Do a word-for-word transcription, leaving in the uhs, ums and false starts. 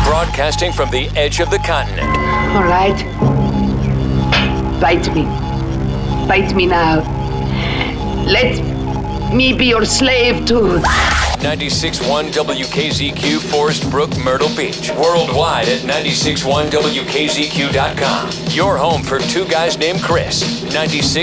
Broadcasting from the edge of the continent. All right. Bite me. Bite me now. Let me be your slave too. ninety-six point one W K Z Q, Forest Brook, Myrtle Beach. Worldwide at ninety-six point one W K Z Q dot com. Your home for two guys named Chris. ninety-six